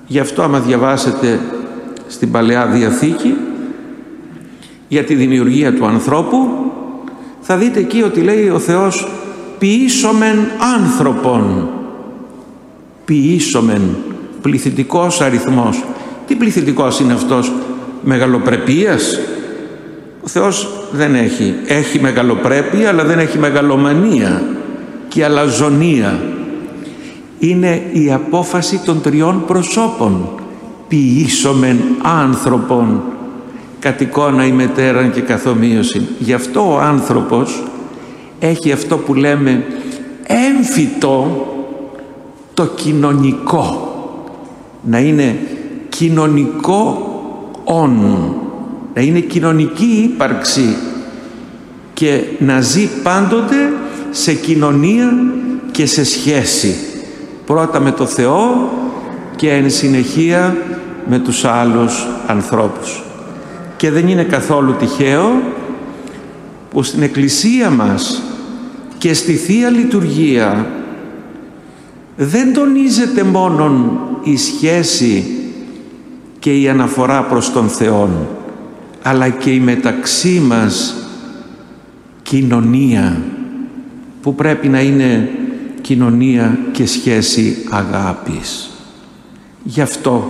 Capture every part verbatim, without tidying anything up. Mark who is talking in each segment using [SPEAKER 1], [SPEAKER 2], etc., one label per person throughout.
[SPEAKER 1] Γι' αυτό άμα διαβάσετε στην Παλαιά Διαθήκη για τη δημιουργία του ανθρώπου, θα δείτε εκεί ότι λέει ο Θεός ποιήσομεν άνθρωπον. Ποιήσομεν, πληθυντικός αριθμός. Τι πληθυντικός είναι αυτός? Μεγαλοπρεπίας? Ο Θεός δεν έχει. Έχει μεγαλοπρέπεια, αλλά δεν έχει μεγαλομανία και αλαζονία. Είναι η απόφαση των τριών προσώπων. Ποιήσομεν άνθρωπον, κατ' εικόνα ημετέραν και καθομοίωση. Γι' αυτό ο άνθρωπος έχει αυτό που λέμε έμφυτο το κοινωνικό. Να είναι κοινωνικό όν, να είναι κοινωνική ύπαρξη και να ζει πάντοτε σε κοινωνία και σε σχέση. Πρώτα με το Θεό και εν συνεχεία με τους άλλους ανθρώπους. Και δεν είναι καθόλου τυχαίο που στην Εκκλησία μας και στη Θεία Λειτουργία δεν τονίζεται μόνον η σχέση και η αναφορά προς τον Θεό, αλλά και η μεταξύ μας κοινωνία, που πρέπει να είναι κοινωνία και σχέση αγάπης. Γι' αυτό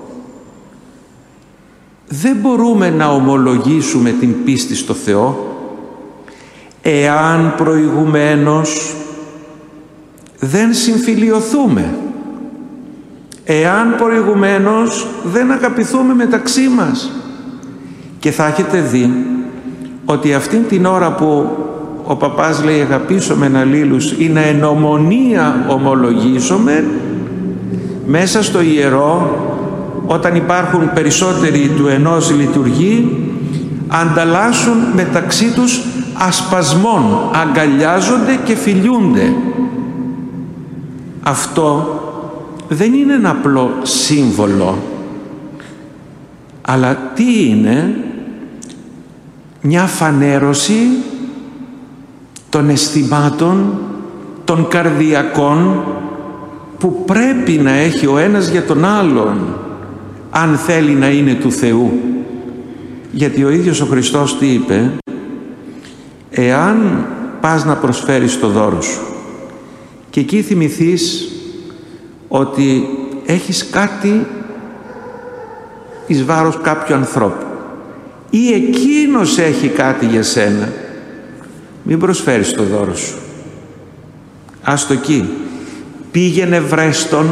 [SPEAKER 1] δεν μπορούμε να ομολογήσουμε την πίστη στο Θεό εάν προηγουμένως δεν συμφιλιωθούμε, εάν προηγουμένως δεν αγαπηθούμε μεταξύ μας. Και θα έχετε δει ότι αυτήν την ώρα που ο παπάς λέει αγαπήσομεν αλλήλους ή να εν ομονία ομολογήσομεν, μέσα στο ιερό, όταν υπάρχουν περισσότεροι του ενός λειτουργοί, ανταλλάσσουν μεταξύ τους ασπασμών, αγκαλιάζονται και φιλιούνται. Αυτό δεν είναι ένα απλό σύμβολο, αλλά τι είναι? Μια φανέρωση των αισθημάτων, των καρδιακών που πρέπει να έχει ο ένας για τον άλλον, αν θέλει να είναι του Θεού. Γιατί ο ίδιος ο Χριστός τι είπε? Εάν πας να προσφέρεις το δώρο σου και εκεί θυμηθείς ότι έχεις κάτι εις βάρος κάποιου ανθρώπου ή εκείνος έχει κάτι για σένα, μην προσφέρεις το δώρο σου. Ας το εκεί. Πήγαινε βρες τον,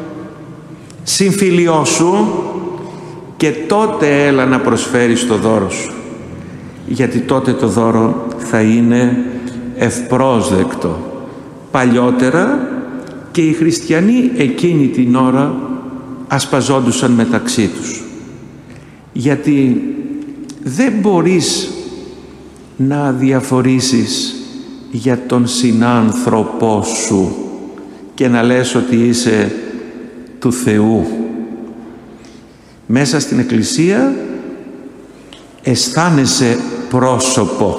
[SPEAKER 1] συμφιλιώσου και τότε έλα να προσφέρεις το δώρο σου. Γιατί τότε το δώρο θα είναι ευπρόσδεκτο. Παλιότερα και οι χριστιανοί εκείνη την ώρα ασπαζόντουσαν μεταξύ τους. Γιατί δεν μπορείς να διαφορήσεις για τον συνάνθρωπό σου και να λες ότι είσαι του Θεού. Μέσα στην Εκκλησία αισθάνεσαι πρόσωπο.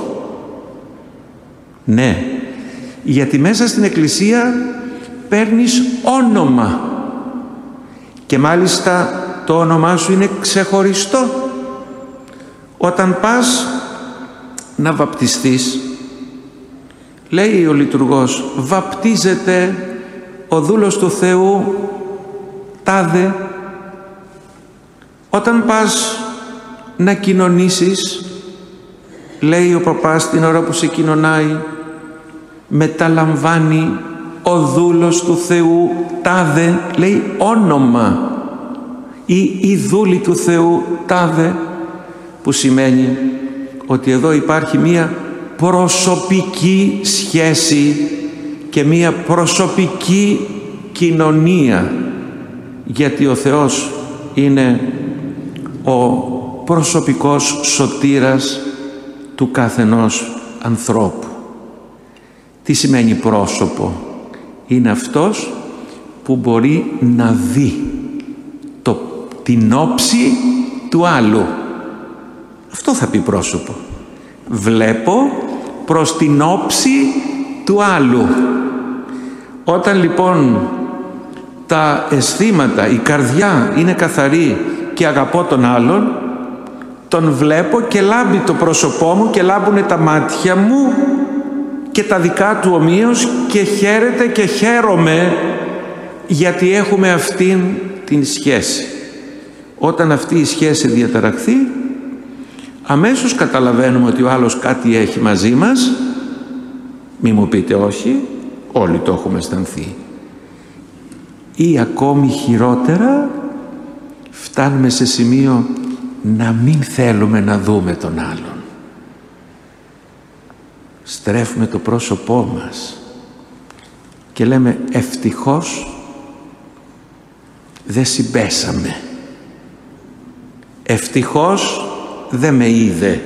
[SPEAKER 1] Ναι, γιατί μέσα στην Εκκλησία παίρνεις όνομα και μάλιστα το όνομά σου είναι ξεχωριστό. Όταν πας να βαπτιστείς, λέει ο λειτουργός, βαπτίζεται ο δούλος του Θεού τάδε. Όταν πας να κοινωνήσεις, λέει ο παπάς την ώρα που σε κοινωνάει, μεταλαμβάνει ο δούλος του Θεού τάδε, λέει όνομα, ή η δούλη του Θεού τάδε, που σημαίνει ότι εδώ υπάρχει μία προσωπική σχέση και μία προσωπική κοινωνία, γιατί ο Θεός είναι ο προσωπικός σωτήρας του καθενός ανθρώπου. Τι σημαίνει πρόσωπο? Είναι αυτός που μπορεί να δει το, την όψη του άλλου. Αυτό θα πει πρόσωπο. Βλέπω προς την όψη του άλλου. Όταν λοιπόν τα αισθήματα, η καρδιά είναι καθαρή και αγαπώ τον άλλον, τον βλέπω και λάμπει το πρόσωπό μου και λάμπουνε τα μάτια μου και τα δικά του ομοίως και χαίρεται και χαίρομαι γιατί έχουμε αυτήν την σχέση. Όταν αυτή η σχέση διαταραχθεί, αμέσως καταλαβαίνουμε ότι ο άλλος κάτι έχει μαζί μας. Μη μου πείτε όχι, όλοι το έχουμε αισθανθεί. Ή ακόμη χειρότερα, φτάνουμε σε σημείο να μην θέλουμε να δούμε τον άλλον. Στρέφουμε το πρόσωπό μας και λέμε ευτυχώς δεν συμπέσαμε. Ευτυχώς δεν με είδε.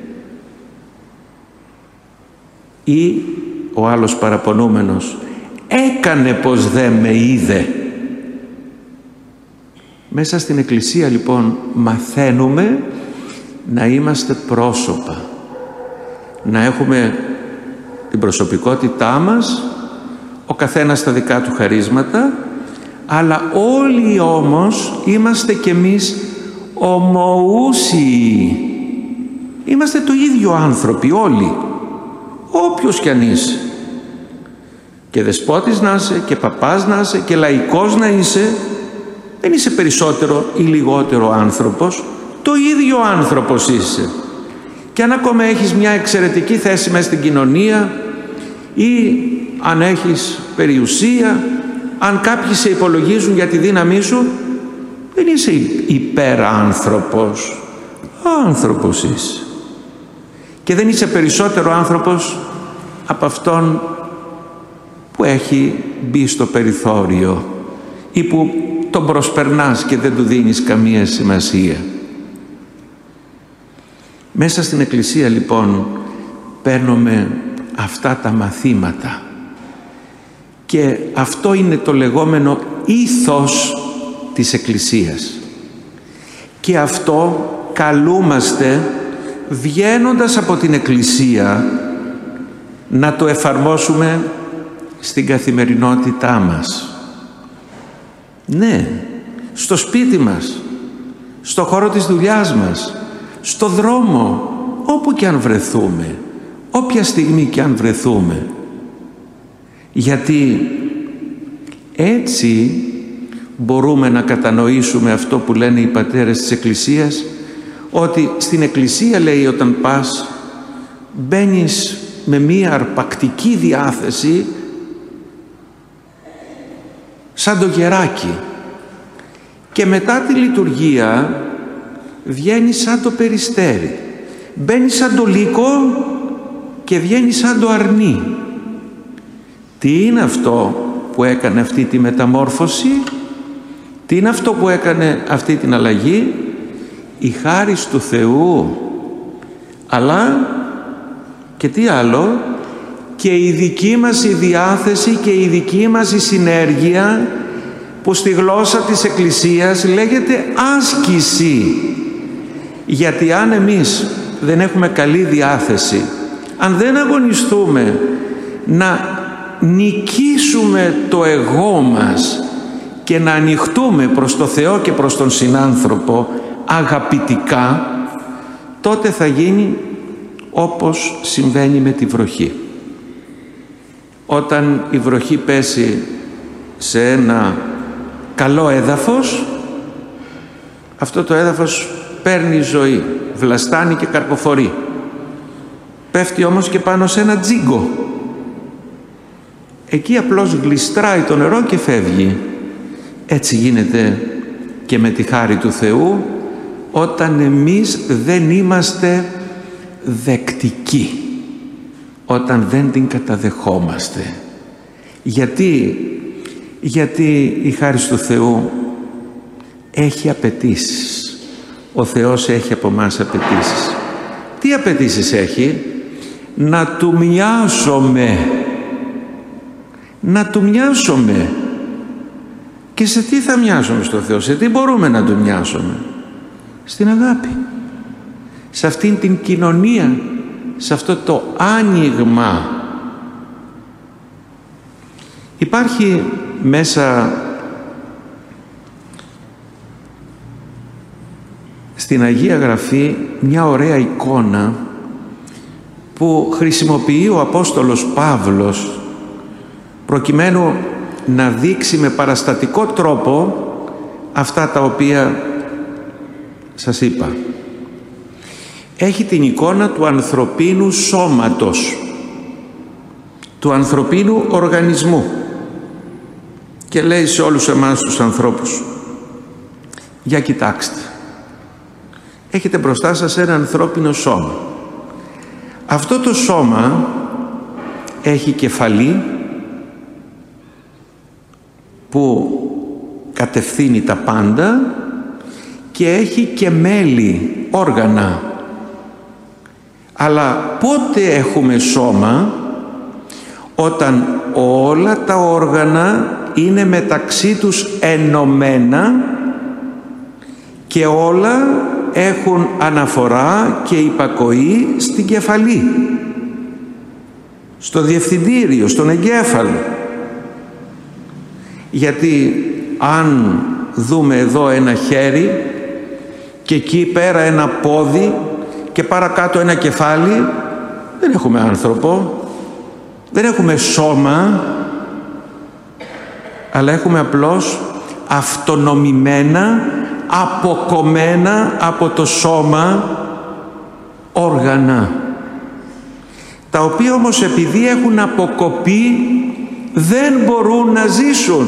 [SPEAKER 1] Ή ο άλλος παραπονούμενος έκανε πως δεν με είδε. Μέσα στην Εκκλησία λοιπόν μαθαίνουμε να είμαστε πρόσωπα, να έχουμε την προσωπικότητά μας, ο καθένας τα δικά του χαρίσματα, αλλά όλοι όμως είμαστε κι εμείς ομοούσιοι. Είμαστε το ίδιο άνθρωποι όλοι, όποιος κι αν είσαι. Και δεσπότης να είσαι, και παπάς να είσαι, και λαϊκός να είσαι, δεν είσαι περισσότερο ή λιγότερο άνθρωπος, το ίδιο άνθρωπος είσαι. Και αν ακόμα έχεις μια εξαιρετική θέση μέσα στην κοινωνία ή αν έχεις περιουσία, αν κάποιοι σε υπολογίζουν για τη δύναμή σου, δεν είσαι υπεράνθρωπος, άνθρωπος είσαι. Και δεν είσαι περισσότερο άνθρωπος από αυτόν που έχει μπει στο περιθώριο ή που τον προσπερνάς και δεν του δίνεις καμία σημασία. Μέσα στην Εκκλησία λοιπόν παίρνουμε αυτά τα μαθήματα και αυτό είναι το λεγόμενο ήθος της Εκκλησίας. Και αυτό καλούμαστε βγαίνοντας από την Εκκλησία να το εφαρμόσουμε στην καθημερινότητά μας. Ναι, στο σπίτι μας, στο χώρο της δουλειάς μας, στο δρόμο, όπου και αν βρεθούμε, όποια στιγμή και αν βρεθούμε. Γιατί έτσι μπορούμε να κατανοήσουμε αυτό που λένε οι πατέρες της Εκκλησίας, ότι στην Εκκλησία, λέει, όταν πας, μπαίνεις με μία αρπακτική διάθεση σαν το γεράκι και μετά τη λειτουργία βγαίνει σαν το περιστέρι, μπαίνει σαν το λύκο και βγαίνει σαν το αρνί. Τι είναι αυτό που έκανε αυτή τη μεταμόρφωση? Τι είναι αυτό που έκανε αυτή την αλλαγή? Η χάρις του Θεού, αλλά και τι άλλο, και η δική μας η διάθεση και η δική μας η συνέργεια, που στη γλώσσα της Εκκλησίας λέγεται άσκηση. Γιατί αν εμείς δεν έχουμε καλή διάθεση, αν δεν αγωνιστούμε να νικήσουμε το εγώ μας και να ανοιχτούμε προς το Θεό και προς τον συνάνθρωπο αγαπητικά, τότε θα γίνει όπως συμβαίνει με τη βροχή. Όταν η βροχή πέσει σε ένα καλό έδαφος, αυτό το έδαφος παίρνει ζωή, βλαστάνει και καρποφορεί. Πέφτει όμως και πάνω σε ένα τζίγκο. Εκεί απλώς γλιστράει το νερό και φεύγει. Έτσι γίνεται και με τη χάρη του Θεού, όταν εμείς δεν είμαστε δεκτικοί, όταν δεν την καταδεχόμαστε. Γιατί, γιατί η χάρη του Θεού έχει απαιτήσεις. Ο Θεός έχει από μας απαιτήσεις. Τι απαιτήσεις έχει? Να Του μοιάσουμε. Να Του μοιάσουμε. Και σε τι θα μοιάσουμε στο Θεό? Σε τι μπορούμε να Του μοιάσουμε? Στην αγάπη. Σε αυτήν την κοινωνία, σε αυτό το άνοιγμα. Υπάρχει μέσα στην Αγία Γραφή μια ωραία εικόνα που χρησιμοποιεί ο Απόστολος Παύλος προκειμένου να δείξει με παραστατικό τρόπο αυτά τα οποία σας είπα. Έχει την εικόνα του ανθρωπίνου σώματος, του ανθρωπίνου οργανισμού, και λέει σε όλους εμάς τους ανθρώπους: για κοιτάξτε, έχετε μπροστά σας ένα ανθρώπινο σώμα. Αυτό το σώμα έχει κεφαλή που κατευθύνει τα πάντα και έχει και μέλη, όργανα. Αλλά πότε έχουμε σώμα? Όταν όλα τα όργανα είναι μεταξύ τους ενωμένα και όλα έχουν αναφορά και υπακοή στην κεφαλή, στο διευθυντήριο, στον εγκέφαλο. Γιατί αν δούμε εδώ ένα χέρι και εκεί πέρα ένα πόδι και παρακάτω ένα κεφάλι, δεν έχουμε άνθρωπο, δεν έχουμε σώμα, αλλά έχουμε απλώς αυτονομημένα, αποκομμένα από το σώμα όργανα, τα οποία όμως επειδή έχουν αποκοπεί δεν μπορούν να ζήσουν.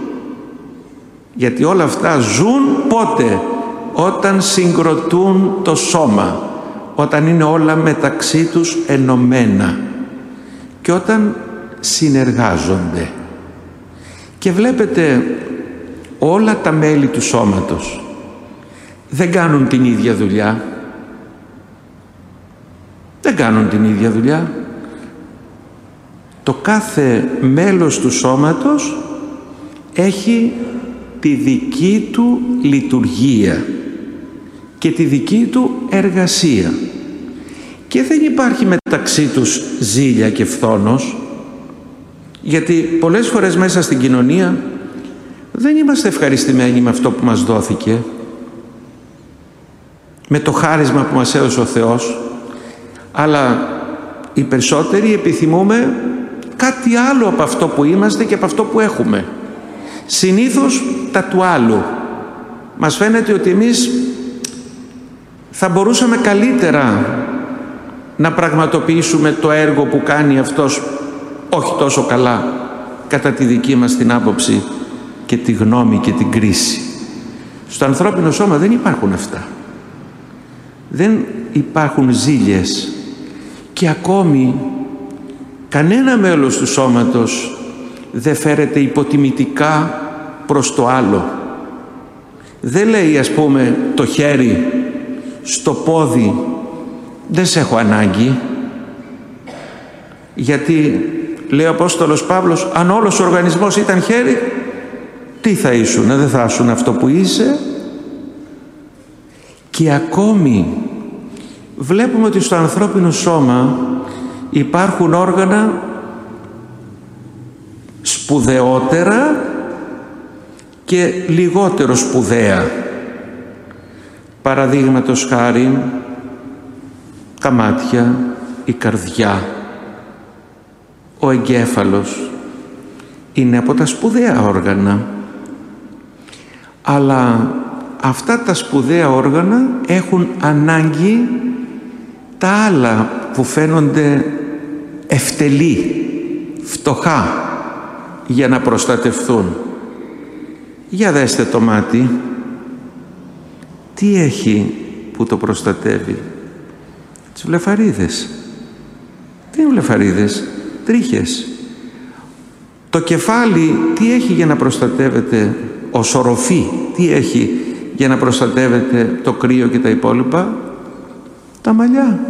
[SPEAKER 1] Γιατί όλα αυτά ζουν πότε? Όταν συγκροτούν το σώμα, όταν είναι όλα μεταξύ τους ενωμένα και όταν συνεργάζονται. Και βλέπετε, όλα τα μέλη του σώματος δεν κάνουν την ίδια δουλειά. Δεν κάνουν την ίδια δουλειά. Το κάθε μέλος του σώματος έχει τη δική του λειτουργία και τη δική του εργασία. Και δεν υπάρχει μεταξύ τους ζήλια και φθόνος, γιατί πολλές φορές μέσα στην κοινωνία δεν είμαστε ευχαριστημένοι με αυτό που μας δόθηκε, με το χάρισμα που μας έδωσε ο Θεός, αλλά οι περισσότεροι επιθυμούμε κάτι άλλο από αυτό που είμαστε και από αυτό που έχουμε. Συνήθως τα του άλλου. Μας φαίνεται ότι εμείς θα μπορούσαμε καλύτερα να πραγματοποιήσουμε το έργο που κάνει αυτός όχι τόσο καλά, κατά τη δική μας την άποψη και τη γνώμη και την κρίση. Στο ανθρώπινο σώμα δεν υπάρχουν αυτά. Δεν υπάρχουν ζήλιες και ακόμη κανένα μέλος του σώματος δεν φέρεται υποτιμητικά προς το άλλο. Δεν λέει, ας πούμε, το χέρι στο πόδι: δεν σε έχω ανάγκη. Γιατί λέει ο Απόστολος Παύλος, αν όλος ο οργανισμός ήταν χέρι, τι θα ήσουν? Δεν θα ήσουν αυτό που είσαι. Και ακόμη βλέπουμε ότι στο ανθρώπινο σώμα υπάρχουν όργανα σπουδαιότερα και λιγότερο σπουδαία. Παραδείγματος χάριν, τα μάτια, η καρδιά, ο εγκέφαλος είναι από τα σπουδαία όργανα. Αλλά αυτά τα σπουδαία όργανα έχουν ανάγκη τα άλλα που φαίνονται ευτελή, φτωχά, για να προστατευθούν. Για δέστε το μάτι, τι έχει που το προστατεύει? Τις βλεφαρίδες. Τι είναι βλεφαρίδες? Τρίχες. Το κεφάλι τι έχει για να προστατεύεται? Ο οροφή τι έχει για να προστατεύεται το κρύο και τα υπόλοιπα? Τα μαλλιά.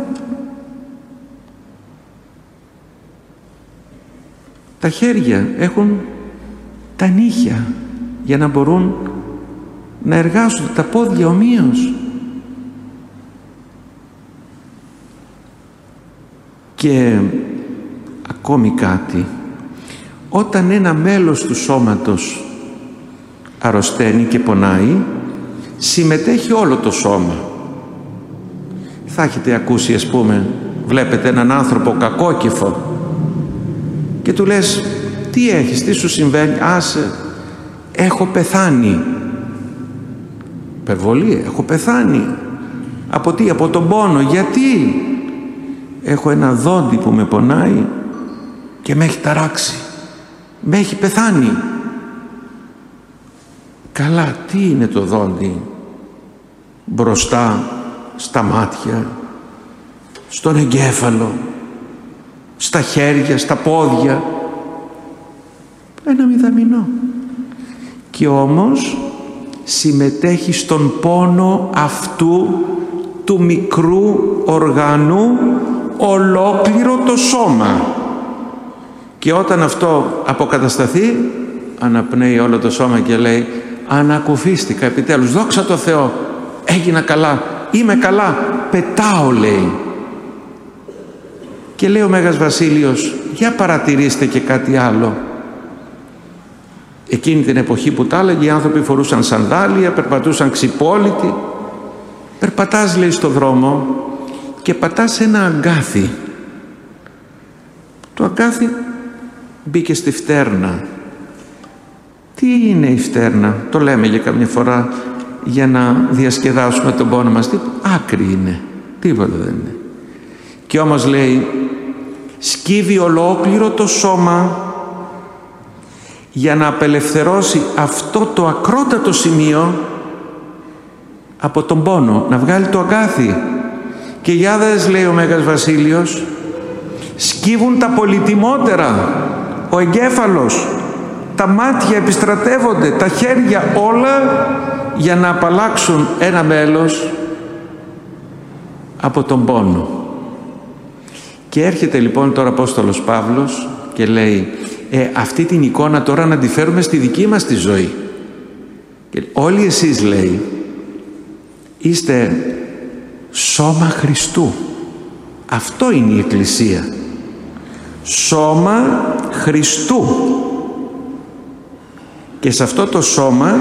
[SPEAKER 1] Τα χέρια έχουν τα νύχια για να μπορούν να εργάζονται, τα πόδια ομοίως. Και ακόμη κάτι, όταν ένα μέλος του σώματος αρρωσταίνει και πονάει, συμμετέχει όλο το σώμα. Θα έχετε ακούσει, ας πούμε, βλέπετε έναν άνθρωπο κακόκεφο και του λες, τι έχεις, τι σου συμβαίνει? Άσε, έχω πεθάνει. Υπερβολή, έχω πεθάνει. Από τι? Από τον πόνο. Γιατί? Έχω ένα δόντι που με πονάει και με έχει ταράξει, με έχει πεθάνει. Καλά, τι είναι το δόντι? Μπροστά στα μάτια, στον εγκέφαλο, στα χέρια, στα πόδια, ένα μηδαμινό. Και όμως συμμετέχει στον πόνο αυτού του μικρού οργάνου ολόκληρο το σώμα. Και όταν αυτό αποκατασταθεί, αναπνέει όλο το σώμα και λέει, ανακουφίστηκα επιτέλους, δόξα τω Θεώ, έγινα καλά, είμαι καλά, πετάω, λέει. Και λέει ο Μέγας Βασίλειος, για παρατηρήστε και κάτι άλλο. Εκείνη την εποχή που τα έλεγε, οι άνθρωποι φορούσαν σανδάλια, περπατούσαν ξυπόλυτοι. Περπατάς, λέει, στο δρόμο και πατάς σε ένα αγκάθι. Το αγκάθι μπήκε στη φτέρνα. Τι είναι η φτέρνα? Το λέμε για καμιά φορά για να διασκεδάσουμε τον πόνο μας. Τι, άκρη είναι, τίποτα δεν είναι. Και όμως, λέει, σκύβει ολόκληρο το σώμα για να απελευθερώσει αυτό το ακρότατο σημείο από τον πόνο, να βγάλει το αγκάθι. Και για δες, λέει ο Μέγας Βασίλειος, σκύβουν τα πολυτιμότερα, ο εγκέφαλος, τα μάτια επιστρατεύονται, τα χέρια, όλα για να απαλλάξουν ένα μέλος από τον πόνο. Και έρχεται λοιπόν τώρα ο Απόστολος Παύλος και λέει, ε, αυτή την εικόνα τώρα να τη φέρουμε στη δική μας τη ζωή. Και όλοι εσείς, λέει, είστε σώμα Χριστού. Αυτό είναι η Εκκλησία. Σώμα Χριστού. Και σε αυτό το σώμα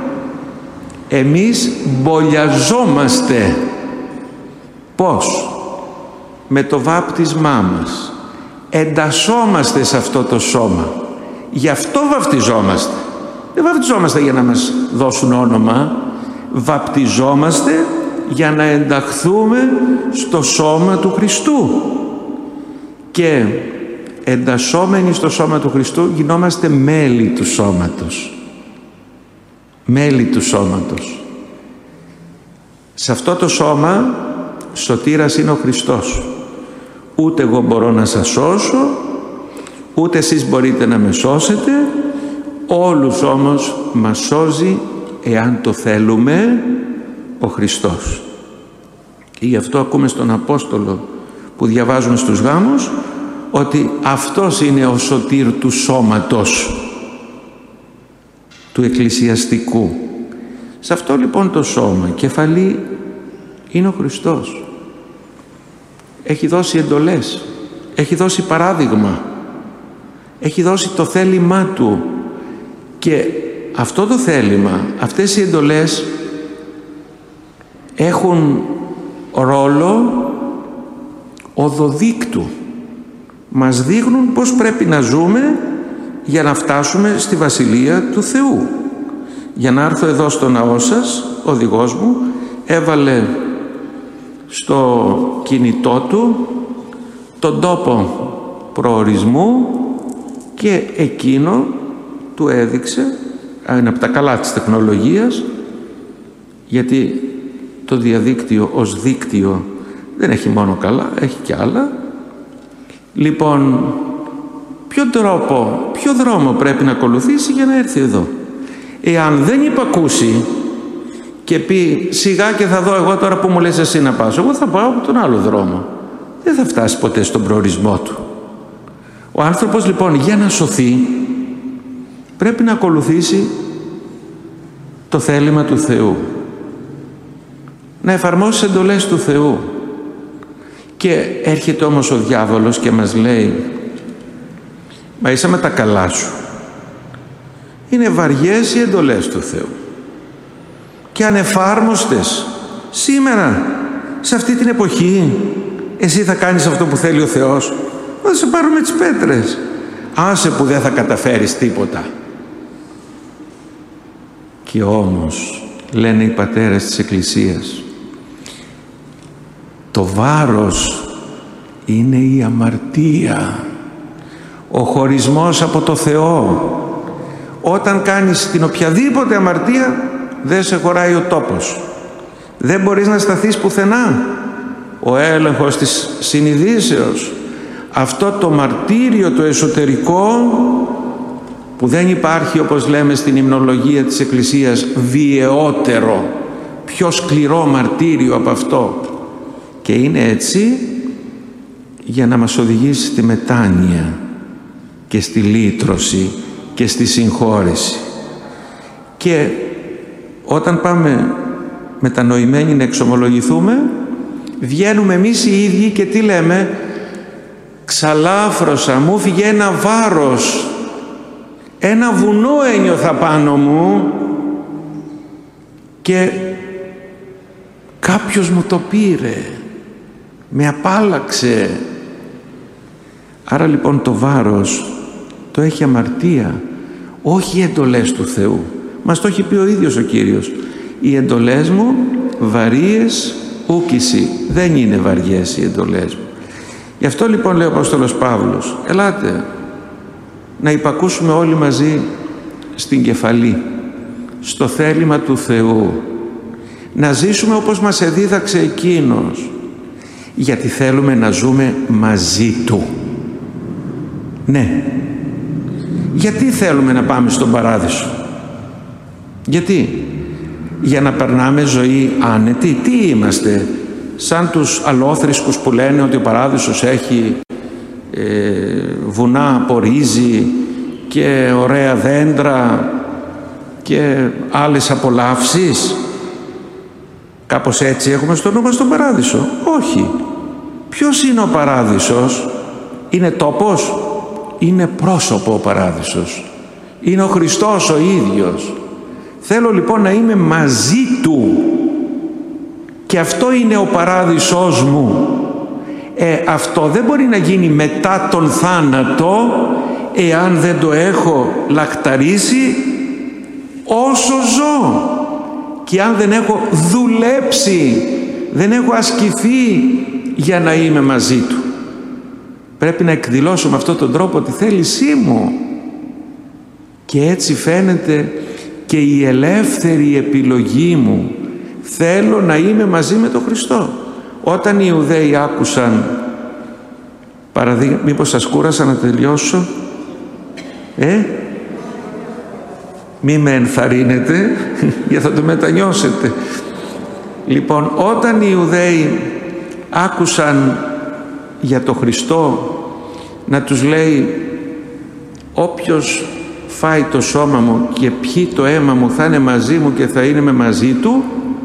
[SPEAKER 1] εμείς μπολιαζόμαστε. Πώς? Με το βάπτισμά μας. Εντασσόμαστε σε αυτό το σώμα. Γι' αυτό βαπτιζόμαστε. Δεν βαπτιζόμαστε για να μας δώσουν όνομα. Βαπτιζόμαστε για να ενταχθούμε στο σώμα του Χριστού. Και εντασσόμενοι στο σώμα του Χριστού γινόμαστε μέλη του σώματος. Μέλη του σώματος. Σε αυτό το σώμα σωτήρας είναι ο Χριστός. Ούτε εγώ μπορώ να σας σώσω, ούτε εσείς μπορείτε να με σώσετε. Όλους όμως μας σώζει, εάν το θέλουμε, ο Χριστός. Και γι' αυτό ακούμε στον Απόστολο που διαβάζουμε στους γάμους ότι αυτός είναι ο σωτήρ του σώματος, του εκκλησιαστικού. Σε αυτό λοιπόν το σώμα, κεφαλή είναι ο Χριστός. Έχει δώσει εντολές, έχει δώσει παράδειγμα, έχει δώσει το θέλημά του. Και αυτό το θέλημα, αυτές οι εντολές έχουν ρόλο οδοδείκτου. Μας δείχνουν πώς πρέπει να ζούμε για να φτάσουμε στη Βασιλεία του Θεού. Για να έρθω εδώ στο ναό σας, ο οδηγός μου έβαλε στο κινητό του τον τόπο προορισμού και εκείνο του έδειξε, είναι από τα καλά της τεχνολογίας, γιατί το διαδίκτυο ως δίκτυο δεν έχει μόνο καλά, έχει και άλλα. Λοιπόν, ποιο τρόπο, ποιο δρόμο πρέπει να ακολουθήσει για να έρθει εδώ? Εάν δεν υπακούσει και πει σιγά και θα δω εγώ τώρα που μου λες εσύ να πάω, εγώ θα πάω από τον άλλο δρόμο, δεν θα φτάσει ποτέ στον προορισμό του. Ο άνθρωπος λοιπόν για να σωθεί πρέπει να ακολουθήσει το θέλημα του Θεού, να εφαρμόσει τις εντολές του Θεού. Και έρχεται όμως ο διάβολος και μας λέει, μα είσαι με τα καλά σου, είναι βαριές οι εντολές του Θεού και ανεφάρμοστες. Σήμερα σε αυτή την εποχή εσύ θα κάνεις αυτό που θέλει ο Θεός? Θα σε πάρουμε τις πέτρες. Άσε που δεν θα καταφέρεις τίποτα. Και όμως λένε οι πατέρες της Εκκλησίας, το βάρος είναι η αμαρτία, ο χωρισμός από το Θεό. Όταν κάνεις την οποιαδήποτε αμαρτία, δεν σε χωράει ο τόπος. Δεν μπορείς να σταθείς πουθενά. Ο έλεγχος της συνειδήσεως, αυτό το μαρτύριο το εσωτερικό που δεν υπάρχει, όπως λέμε στην υμνολογία της Εκκλησίας, βιαιότερο, πιο σκληρό μαρτύριο από αυτό. Και είναι έτσι για να μας οδηγήσει στη μετάνοια και στη λύτρωση και στη συγχώρεση. Και όταν πάμε μετανοημένοι να εξομολογηθούμε, βγαίνουμε εμείς οι ίδιοι και τι λέμε? Ξαλάφρωσα, μου φύγε ένα βάρος, ένα βουνό ένιωθα πάνω μου και κάποιος μου το πήρε, με απάλαξε. Άρα λοιπόν το βάρος το έχει αμαρτία, όχι οι εντολές του Θεού. Μας το έχει πει ο ίδιος ο Κύριος. Οι εντολές μου βαρείες ούκηση, δεν είναι βαριές οι εντολές μου. Γι' αυτό λοιπόν λέει ο Απόστολος Παύλος, ελάτε να υπακούσουμε όλοι μαζί στην κεφαλή, στο θέλημα του Θεού, να ζήσουμε όπως μας εδίδαξε Εκείνος, γιατί θέλουμε να ζούμε μαζί Του. Ναι. Γιατί θέλουμε να πάμε στον Παράδεισο? Γιατί? Για να περνάμε ζωή άνετη? Τι είμαστε? Σαν τους αλόθρησκους που λένε ότι ο Παράδεισος έχει ε, βουνά από ρύζι και ωραία δέντρα και άλλες απολαύσεις? Κάπως έτσι έχουμε στο νου μας τον Παράδεισο? Όχι. Ποιος είναι ο Παράδεισος? Είναι τόπος? Είναι πρόσωπο ο Παράδεισος. Είναι ο Χριστός ο ίδιος. Θέλω λοιπόν να είμαι μαζί Του. Και αυτό είναι ο Παράδεισός μου. Ε, αυτό δεν μπορεί να γίνει μετά τον θάνατο, εάν δεν το έχω λαχταρίσει όσο ζω. Και αν δεν έχω δουλέψει, δεν έχω ασκηθεί για να είμαι μαζί Του. Πρέπει να εκδηλώσω με αυτόν τον τρόπο τη θέλησή μου. Και έτσι φαίνεται και η ελεύθερη επιλογή μου. Θέλω να είμαι μαζί με τον Χριστό. Όταν οι Ιουδαίοι άκουσαν, παραδείγμα, μήπως σας κούρασα να τελειώσω? Ε? Μη με ενθαρρύνετε, γιατί θα το μετανιώσετε. Λοιπόν, όταν οι Ιουδαίοι άκουσαν για το Χριστό να τους λέει, όποιος φάει το σώμα μου και πιει το αίμα μου θα είναι μαζί μου και θα είναι με μαζί του,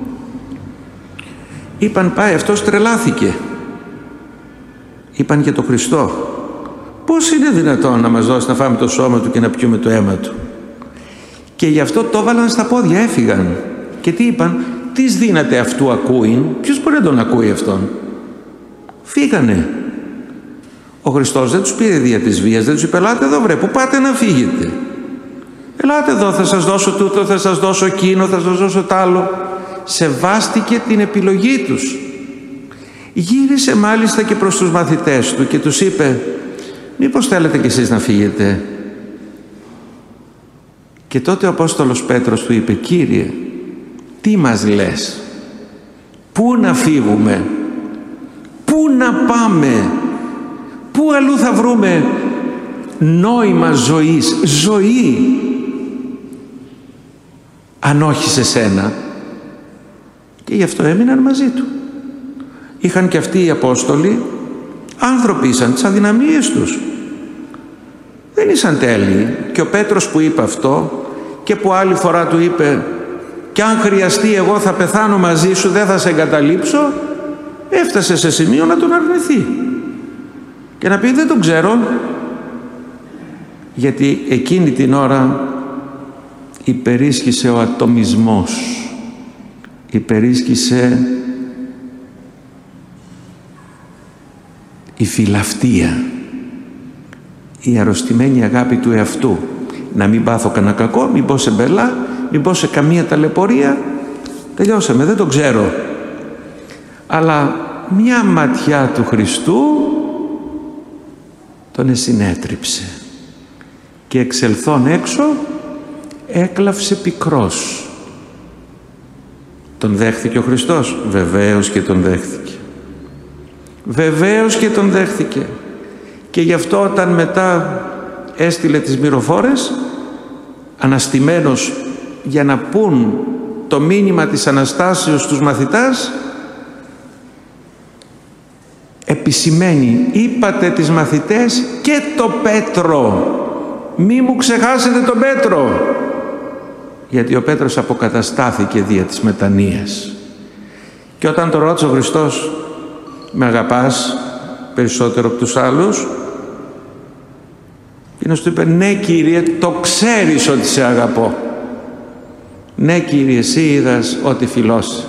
[SPEAKER 1] είπαν, πάει, αυτός τρελάθηκε. Είπαν για το Χριστό, πώς είναι δυνατόν να μας δώσει να φάμε το σώμα του και να πιούμε το αίμα του? Και γι' αυτό το έβαλαν στα πόδια, έφυγαν. Και τι είπαν? Τις δύναται αυτού ακούειν? Ποιος μπορεί να τον ακούει αυτόν? Φύγανε. Ο Χριστός δεν τους πήρε δια της βίας, δεν τους είπε, ελάτε εδώ βρε, που πάτε να φύγετε? Ελάτε εδώ, θα σας δώσω τούτο, θα σας δώσω εκείνο, θα σας δώσω τ' άλλο. Σεβάστηκε την επιλογή τους. Γύρισε μάλιστα και προς τους μαθητές του και τους είπε, μήπως θέλετε κι εσείς να φύγετε? Και τότε ο Απόστολος Πέτρος του είπε, Κύριε, τι μας λες? Πού να φύγουμε? Πού να πάμε? Πού αλλού θα βρούμε νόημα ζωής, ζωή, αν όχι σε σένα? Και γι' αυτό έμειναν μαζί του. Είχαν και αυτοί οι Απόστολοι, άνθρωποι ήσαν, τις αδυναμίες τους. Δεν ήσαν τέλειοι. Και ο Πέτρος που είπε αυτό και που άλλη φορά του είπε, κι αν χρειαστεί εγώ θα πεθάνω μαζί σου, δεν θα σε εγκαταλείψω, έφτασε σε σημείο να τον αρνηθεί και να πει, δεν τον ξέρω. Γιατί εκείνη την ώρα υπερίσχυσε ο ατομισμός, υπερίσχυσε η φιλαυτία, η αρρωστημένη αγάπη του εαυτού. Να μην πάθω κανένα κακό, μην πω σε μπελά, μην πω σε καμία ταλαιπωρία, τελειώσαμε, δεν το ξέρω. Αλλά μια ματιά του Χριστού τον εσυνέτριψε και εξελθών έξω έκλαυσε πικρός. Τον δέχθηκε ο Χριστός? Βεβαίως και τον δέχθηκε. Βεβαίως και τον δέχθηκε. Και γι' αυτό όταν μετά έστειλε τις μυροφόρες, αναστημένος για να πούν το μήνυμα της Αναστάσεως στους μαθητάς, επισημαίνει, είπατε τις μαθητές και το Πέτρο, μη μου ξεχάσετε τον Πέτρο, γιατί ο Πέτρος αποκαταστάθηκε δια της μετανοίας. Και όταν τον ρώτησε ο Χριστός, με αγαπάς περισσότερο από τους άλλους? Εκείνος του είπε, ναι Κύριε, το ξέρεις ότι σε αγαπώ. Ναι Κύριε, εσύ είδας ότι φιλώσαι.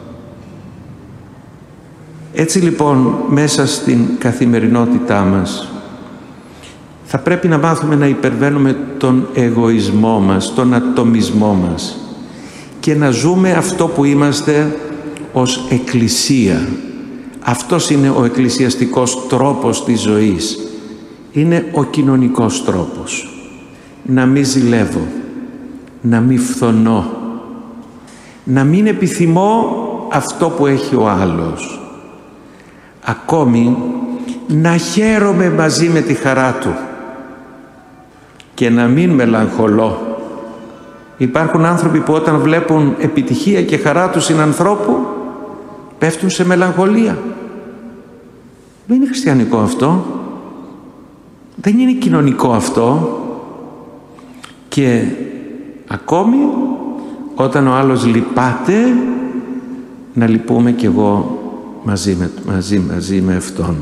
[SPEAKER 1] Έτσι λοιπόν μέσα στην καθημερινότητά μας θα πρέπει να μάθουμε να υπερβαίνουμε τον εγωισμό μας, τον ατομισμό μας και να ζούμε αυτό που είμαστε ως Εκκλησία. Αυτός είναι ο εκκλησιαστικός τρόπος της ζωής. Είναι ο κοινωνικός τρόπος. Να μην ζηλεύω, να μην φθονώ, να μην επιθυμώ αυτό που έχει ο άλλος. Ακόμη να χαίρομαι μαζί με τη χαρά του και να μην μελαγχολώ. Υπάρχουν άνθρωποι που όταν βλέπουν επιτυχία και χαρά του συνανθρώπου πέφτουν σε μελαγχολία. Δεν είναι χριστιανικό αυτό. Δεν είναι κοινωνικό αυτό. Και ακόμη όταν ο άλλος λυπάται, να λυπούμε κι εγώ μαζί με, μαζί, μαζί με αυτόν.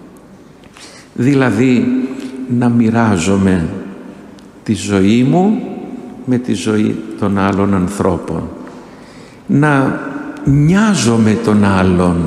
[SPEAKER 1] Δηλαδή να μοιράζομαι τη ζωή μου με τη ζωή των άλλων ανθρώπων. Να νοιάζομαι τον άλλον.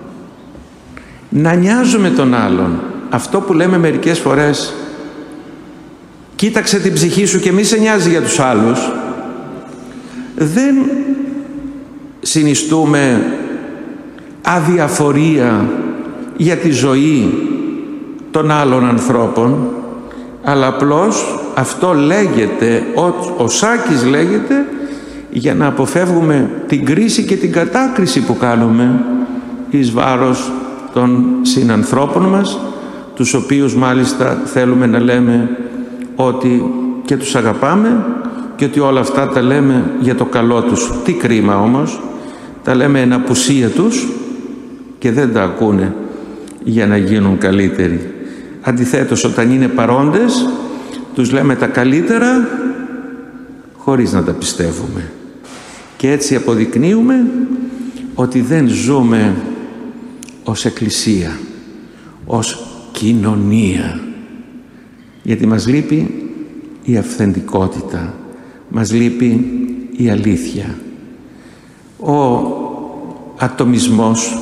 [SPEAKER 1] Να νοιάζομαι τον άλλον. Αυτό που λέμε μερικές φορές, κοίταξε την ψυχή σου και μη σε νοιάζει για τους άλλους, δεν συνιστούμε αδιαφορία για τη ζωή των άλλων ανθρώπων, αλλά απλώς αυτό λέγεται, ο, ο Σάκης λέγεται, για να αποφεύγουμε την κρίση και την κατάκριση που κάνουμε εις βάρος των συνανθρώπων μας, τους οποίους μάλιστα θέλουμε να λέμε ότι και τους αγαπάμε και ότι όλα αυτά τα λέμε για το καλό τους. Τι κρίμα όμως, τα λέμε εν απουσία τους και δεν τα ακούνε για να γίνουν καλύτεροι. Αντιθέτως, όταν είναι παρόντες, τους λέμε τα καλύτερα χωρίς να τα πιστεύουμε. Και έτσι αποδεικνύουμε ότι δεν ζούμε ως Εκκλησία, ως κοινωνία. Γιατί μας λείπει η αυθεντικότητα, μας λείπει η αλήθεια. Ο ατομισμός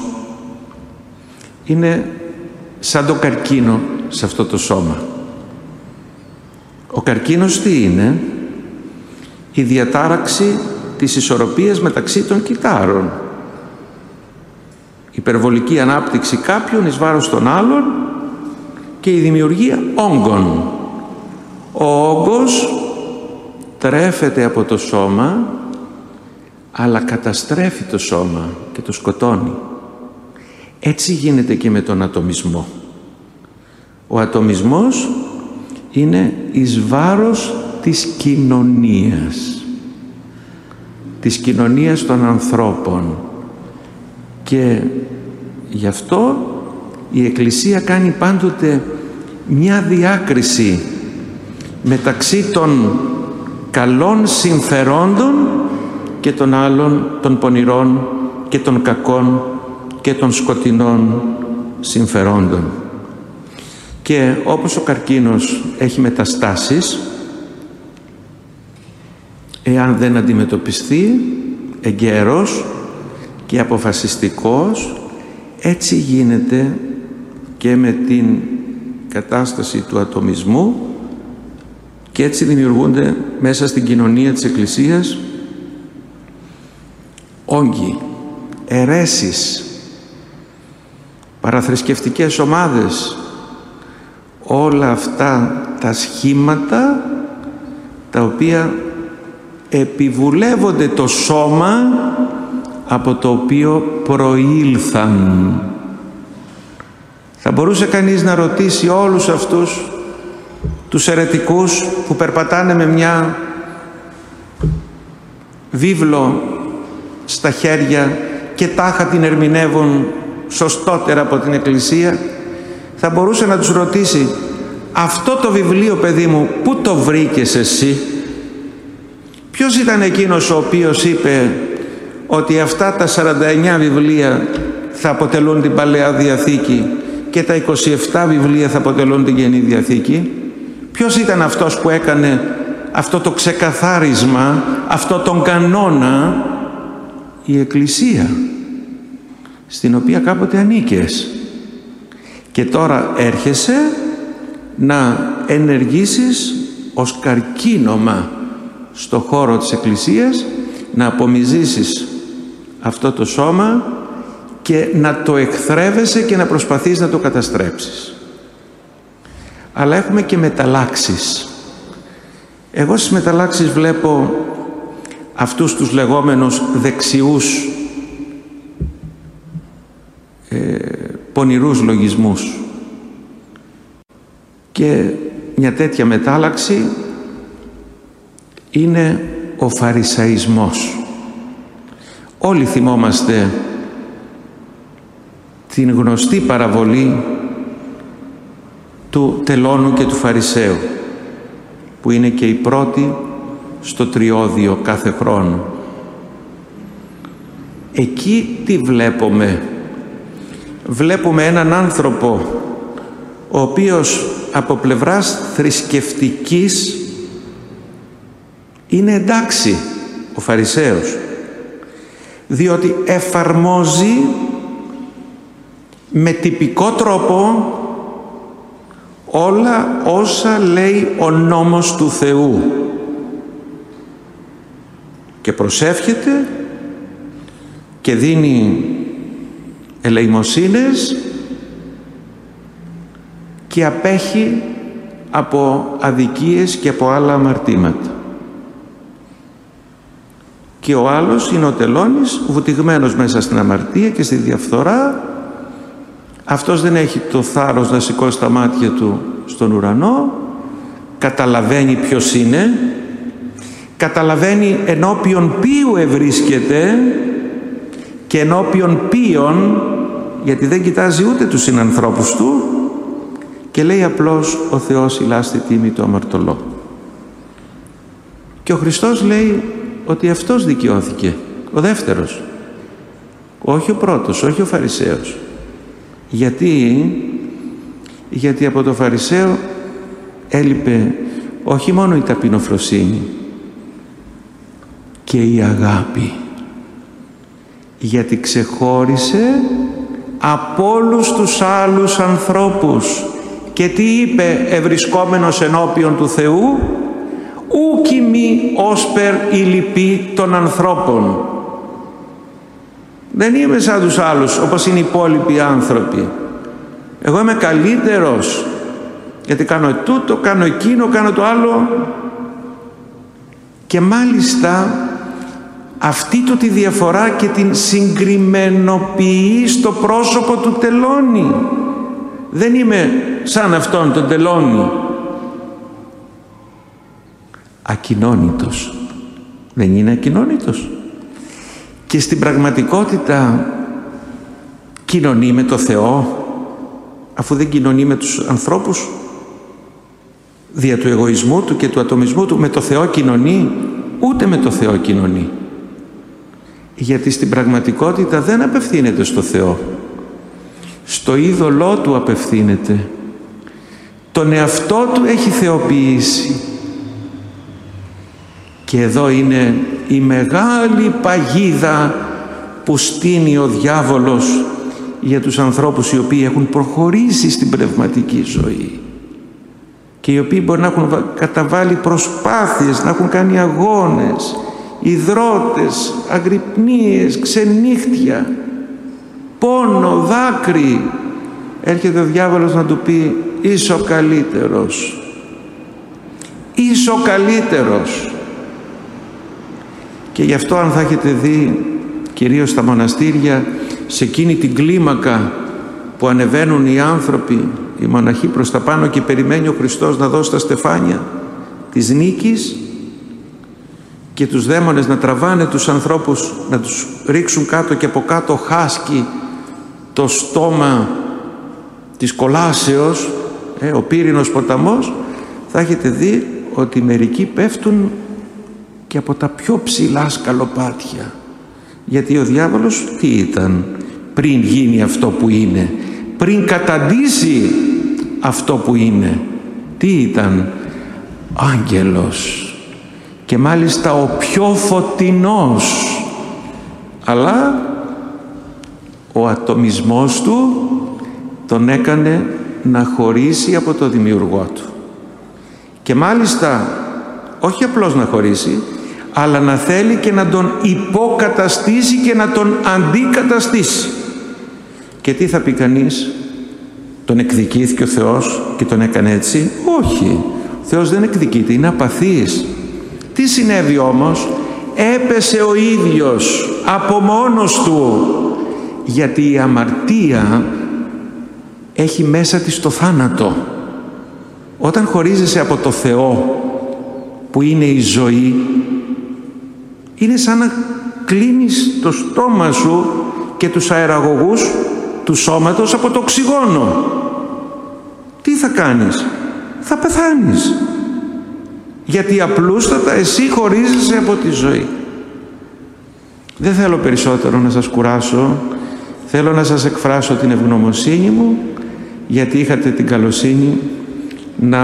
[SPEAKER 1] είναι σαν το καρκίνο σε αυτό το σώμα. Ο καρκίνος τι είναι? Η διατάραξη της ισορροπίας μεταξύ των κυτάρων. Υπερβολική ανάπτυξη κάποιων εις βάρος των άλλων και η δημιουργία όγκων. Ο όγκος τρέφεται από το σώμα, αλλά καταστρέφει το σώμα και το σκοτώνει. Έτσι γίνεται και με τον ατομισμό. Ο ατομισμός είναι εις βάρος της κοινωνίας, της κοινωνίας των ανθρώπων. Και γι' αυτό η Εκκλησία κάνει πάντοτε μια διάκριση μεταξύ των καλών συμφερόντων και των άλλων, των πονηρών και των κακών και των σκοτεινών συμφερόντων. Και όπως ο καρκίνος έχει μεταστάσεις, εάν δεν αντιμετωπιστεί εγκαίρος και αποφασιστικός, έτσι γίνεται και με την κατάσταση του ατομισμού, και έτσι δημιουργούνται μέσα στην κοινωνία της Εκκλησίας όγκοι, αιρέσεις, παραθρησκευτικές ομάδες, όλα αυτά τα σχήματα τα οποία επιβουλεύονται το σώμα από το οποίο προήλθαν. Θα μπορούσε κανείς να ρωτήσει όλους αυτούς τους αιρετικούς που περπατάνε με μια βίβλο στα χέρια και τάχα την ερμηνεύουν σωστότερα από την Εκκλησία, θα μπορούσε να τους ρωτήσει, αυτό το βιβλίο, παιδί μου, πού το βρήκες εσύ? Ποιος ήταν εκείνος ο οποίος είπε ότι αυτά τα σαράντα εννιά βιβλία θα αποτελούν την Παλαιά Διαθήκη και τα είκοσι επτά βιβλία θα αποτελούν την Καινή Διαθήκη? Ποιος ήταν αυτός που έκανε αυτό το ξεκαθάρισμα, αυτό τον κανόνα? Η Εκκλησία, στην οποία κάποτε ανήκες. Και τώρα έρχεσαι να ενεργήσεις ως καρκίνωμα στο χώρο της Εκκλησίας, να απομυζήσεις αυτό το σώμα και να το εχθρεύεσαι και να προσπαθείς να το καταστρέψεις. Αλλά έχουμε και μεταλλάξεις. Εγώ στις μεταλλάξεις βλέπω αυτούς τους λεγόμενους δεξιούς ε, πονηρούς λογισμούς. Και μια τέτοια μετάλλαξη είναι ο φαρισαϊσμός. Όλοι θυμόμαστε την γνωστή παραβολή του τελώνου και του Φαρισαίου, που είναι και η πρώτη στο τριώδιο κάθε χρόνο. Εκεί τι βλέπουμε? Βλέπουμε έναν άνθρωπο ο οποίος από πλευράς θρησκευτικής είναι εντάξει, ο Φαρισαίος, διότι εφαρμόζει με τυπικό τρόπο όλα όσα λέει ο νόμος του Θεού και προσεύχεται και δίνει ελεημοσύνες και απέχει από αδικίες και από άλλα αμαρτήματα. Και ο άλλος είναι ο τελώνης, βουτυγμένος μέσα στην αμαρτία και στη διαφθορά. Αυτός δεν έχει το θάρρος να σηκώσει τα μάτια του στον ουρανό, καταλαβαίνει ποιος είναι, καταλαβαίνει ενώπιον ποιου ευρίσκεται και ενώπιον ποιον, γιατί δεν κοιτάζει ούτε τους συνανθρώπους του, και λέει απλώς ο Θεός ηλάστη τίμη το αμαρτωλό. Και ο Χριστός λέει ότι αυτός δικαιώθηκε, ο δεύτερος, όχι ο πρώτος, όχι ο Φαρισαίος. Γιατί, γιατί από το Φαρισαίο έλειπε όχι μόνο η ταπεινοφροσύνη και η αγάπη, γιατί ξεχώρισε από όλους τους άλλους ανθρώπους. Και τι είπε ευρισκόμενος ενώπιον του Θεού? «Ούκ ημί όσπερ η λυπή των ανθρώπων». Δεν είμαι σαν τους άλλους, όπως είναι οι υπόλοιποι άνθρωποι. Εγώ είμαι καλύτερος, γιατί κάνω τούτο, κάνω εκείνο, κάνω το άλλο. Και μάλιστα αυτή του τη διαφορά και την συγκριμενοποιεί στο πρόσωπο του τελώνη. Δεν είμαι σαν αυτόν τον τελώνη. Ακοινώνητος. Δεν είναι ακοινώνητος? Και στην πραγματικότητα κοινωνεί με το Θεό, αφού δεν κοινωνεί με τους ανθρώπους? Δια του εγωισμού του και του ατομισμού του με το Θεό κοινωνεί? Ούτε με το Θεό κοινωνεί. Γιατί στην πραγματικότητα δεν απευθύνεται στο Θεό. Στο είδωλό του απευθύνεται. Τον εαυτό του έχει θεοποιήσει. Και εδώ είναι η μεγάλη παγίδα που στείνει ο διάβολος για τους ανθρώπους οι οποίοι έχουν προχωρήσει στην πνευματική ζωή και οι οποίοι μπορεί να έχουν καταβάλει προσπάθειες, να έχουν κάνει αγώνες, υδρότες, αγρυπνίες, ξενύχτια, πόνο, δάκρυ. Έρχεται ο διάβολος να του πει είσαι ο καλύτερος, είσαι ο καλύτερος. Και γι' αυτό, αν θα έχετε δει κυρίως στα μοναστήρια, σε εκείνη την κλίμακα που ανεβαίνουν οι άνθρωποι, οι μοναχοί προς τα πάνω και περιμένει ο Χριστός να δώσει τα στεφάνια της νίκης και τους δαίμονες να τραβάνε τους ανθρώπους, να τους ρίξουν κάτω και από κάτω χάσκει το στόμα της κολάσεως, ε, ο πύρινος ποταμός, θα έχετε δει ότι μερικοί πέφτουν και από τα πιο ψηλά σκαλοπάτια. Γιατί ο διάβολος τι ήταν πριν γίνει αυτό που είναι, πριν καταντήσει αυτό που είναι? Τι ήταν? Άγγελος, και μάλιστα ο πιο φωτεινός. Αλλά ο ατομισμός του τον έκανε να χωρίσει από το δημιουργό του. Και μάλιστα όχι απλώς να χωρίσει, αλλά να θέλει και να τον υποκαταστήσει και να τον αντικαταστήσει. Και τι θα πει κανείς? Τον εκδικήθηκε ο Θεός και τον έκανε έτσι? Όχι, ο Θεός δεν εκδικείται, είναι απαθής. Τι συνέβη όμως? Έπεσε ο ίδιος από μόνος του, γιατί η αμαρτία έχει μέσα της το θάνατο. Όταν χωρίζεσαι από το Θεό που είναι η ζωή, είναι σαν να κλείνεις το στόμα σου και τους αεραγωγούς του σώματος από το οξυγόνο. Τι θα κάνεις? Θα πεθάνεις, γιατί απλούστατα εσύ χωρίζεσαι από τη ζωή. Δεν θέλω περισσότερο να σας κουράσω. Θέλω να σας εκφράσω την ευγνωμοσύνη μου, γιατί είχατε την καλοσύνη να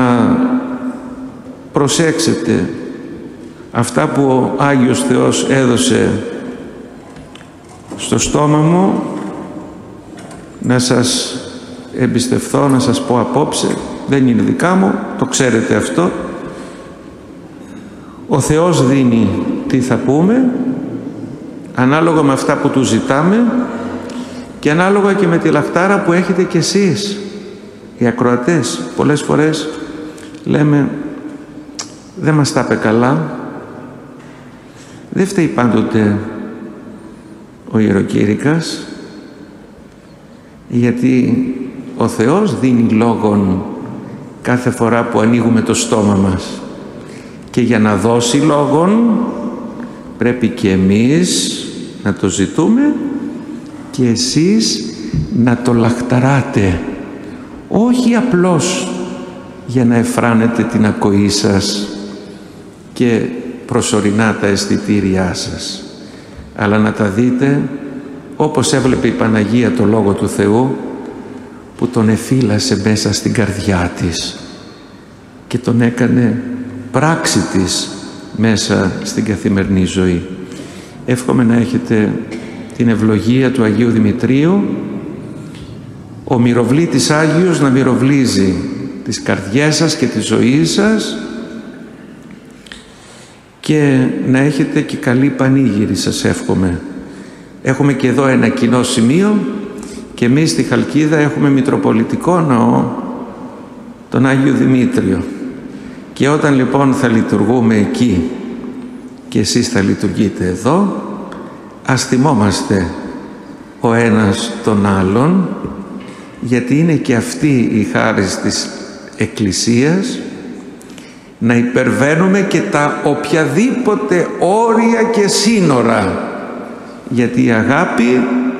[SPEAKER 1] προσέξετε αυτά που ο Άγιος Θεός έδωσε στο στόμα μου, να σας εμπιστευθώ, να σας πω απόψε. Δεν είναι δικά μου, το ξέρετε αυτό. Ο Θεός δίνει τι θα πούμε, ανάλογα με αυτά που Του ζητάμε και ανάλογα και με τη λαχτάρα που έχετε κι εσείς, οι ακροατές. Πολλές φορές λέμε δεν μας τα είπε καλά. Δεν φταίει πάντοτε ο ιεροκήρυκας, γιατί ο Θεός δίνει λόγον κάθε φορά που ανοίγουμε το στόμα μας, και για να δώσει λόγον πρέπει και εμείς να το ζητούμε και εσείς να το λαχταράτε, όχι απλώς για να εφράνετε την ακοή σας και προσωρινά τα αισθητήριά σας, αλλά να τα δείτε όπως έβλεπε η Παναγία το Λόγο του Θεού, που τον εφύλασε μέσα στην καρδιά της και τον έκανε πράξη της μέσα στην καθημερινή ζωή. Εύχομαι να έχετε την ευλογία του Αγίου Δημητρίου, ο μυροβλήτης Άγιος να μυροβλίζει τις καρδιές σας και τη ζωή σας, και να έχετε και καλή πανήγυρη, σας εύχομαι. Έχουμε και εδώ ένα κοινό σημείο, και εμείς στη Χαλκίδα έχουμε Μητροπολιτικό Ναό, τον Άγιο Δημήτριο. Και όταν λοιπόν θα λειτουργούμε εκεί και εσείς θα λειτουργείτε εδώ, ας θυμόμαστε ο ένας τον άλλον, γιατί είναι και αυτή η χάρις της Εκκλησίας, να υπερβαίνουμε και τα οποιαδήποτε όρια και σύνορα, γιατί η αγάπη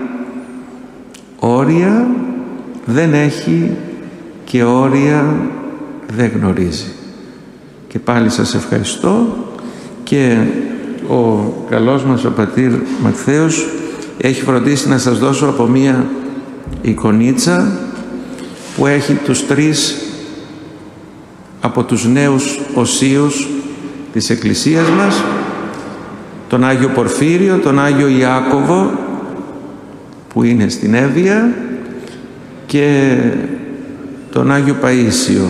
[SPEAKER 1] όρια δεν έχει και όρια δεν γνωρίζει. Και πάλι σας ευχαριστώ, και ο καλός μας ο πατήρ Ματθαίος έχει φροντίσει να σας δώσω από μία εικονίτσα που έχει τους τρεις από τους νέους οσίους της Εκκλησίας μας, τον Άγιο Πορφύριο, τον Άγιο Ιάκωβο που είναι στην Εύβοια και τον Άγιο Παΐσιο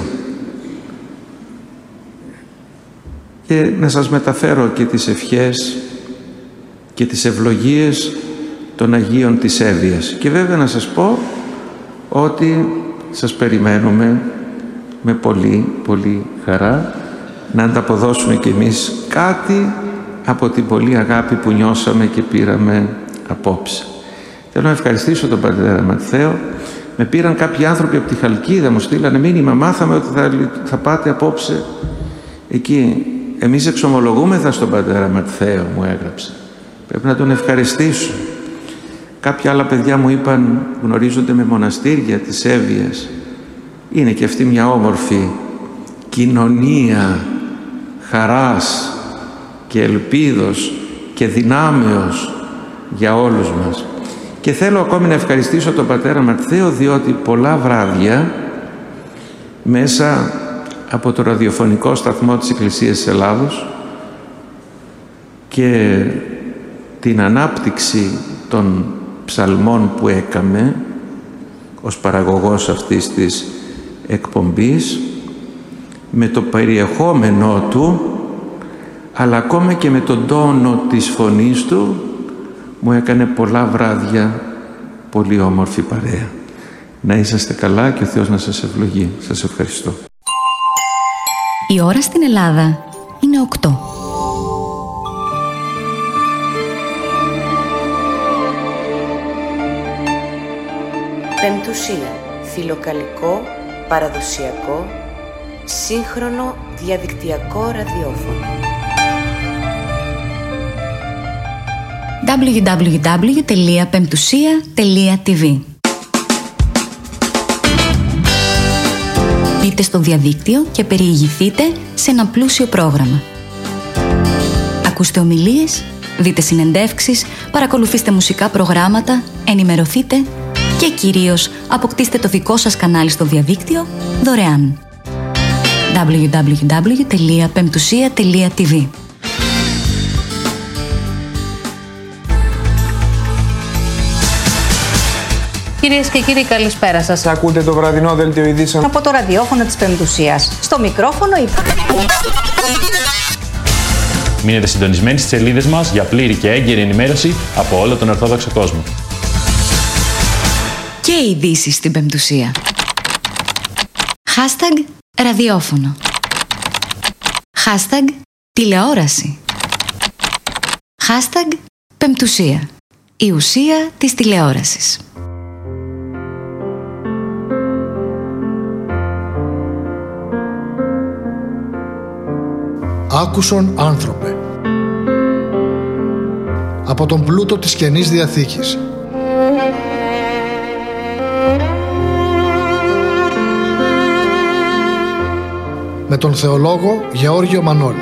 [SPEAKER 1] και να σας μεταφέρω και τις ευχές και τις ευλογίες των Αγίων της Εύβοιας. Και βέβαια να σας πω ότι σας περιμένουμε με πολύ πολύ χαρά να ανταποδώσουμε κι εμείς κάτι από την πολλή αγάπη που νιώσαμε και πήραμε απόψε. Θέλω να ευχαριστήσω τον πατέρα Ματθαίο. Με πήραν κάποιοι άνθρωποι από τη Χαλκίδα, μου στείλανε μήνυμα, μάθαμε ότι θα, θα πάτε απόψε εκεί. Εμείς εξομολογούμεθα στον πατέρα Ματθαίο, μου έγραψε. Πρέπει να τον ευχαριστήσω. Κάποια άλλα παιδιά μου είπαν, γνωρίζονται με μοναστήρια της Εύβοιας. Είναι και αυτή μια όμορφη κοινωνία χαράς και ελπίδος και δυνάμεως για όλους μας. Και θέλω ακόμη να ευχαριστήσω τον πατέρα Ματθαίο, διότι πολλά βράδια μέσα από το ραδιοφωνικό σταθμό της Εκκλησίας της Ελλάδος και την ανάπτυξη των ψαλμών που έκαμε ως παραγωγός αυτής της εκπομπής, με το περιεχόμενό του αλλά ακόμα και με τον τόνο της φωνής του, μου έκανε πολλά βράδια πολύ όμορφη παρέα. Να είσαστε καλά και ο Θεός να σας ευλογεί. Σας ευχαριστώ.
[SPEAKER 2] Η ώρα στην Ελλάδα είναι οκτώ.
[SPEAKER 3] Πεμπτουσία. Φιλοκαλικό, παραδοσιακό, σύγχρονο διαδικτυακό ραδιόφωνο.
[SPEAKER 2] ντάμπλιου ντάμπλιου ντάμπλιου τελεία πεμπτουσία τελεία τι βι. Μπείτε στο διαδίκτυο και περιηγηθείτε σε ένα πλούσιο πρόγραμμα. Ακούστε ομιλίες, δείτε συνεντεύξεις, παρακολουθήστε μουσικά προγράμματα, ενημερωθείτε και κυρίως αποκτήστε το δικό σας κανάλι στο διαδίκτυο δωρεάν. ντάμπλιου ντάμπλιου ντάμπλιου τελεία πεμπτουσία τελεία τι βι.
[SPEAKER 4] Κυρίες και κύριοι, καλησπέρα σας.
[SPEAKER 5] Ακούτε το βραδινό δελτίο ειδήσεων
[SPEAKER 4] από το ραδιόφωνο της Πεμπτουσίας. Στο μικρόφωνο η...
[SPEAKER 6] Μείνετε συντονισμένοι στις σελίδες μας για πλήρη και έγκαιρη ενημέρωση από όλο τον Ορθόδοξο κόσμο.
[SPEAKER 2] Και ειδήσεις στην Πεμπτουσία. Hashtag ραδιόφωνο. Hashtag τηλεόραση. Hashtag Πεμπτουσία. Η ουσία της τηλεόρασης.
[SPEAKER 7] Άκουσον άνθρωπε. Από τον πλούτο της Καινής Διαθήκης. Με τον θεολόγο Γεώργιο Μανώλη.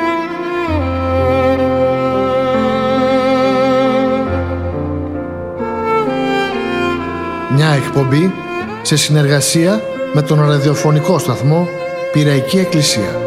[SPEAKER 7] Μια εκπομπή σε συνεργασία με τον ραδιοφωνικό σταθμό Πειραϊκή Εκκλησία.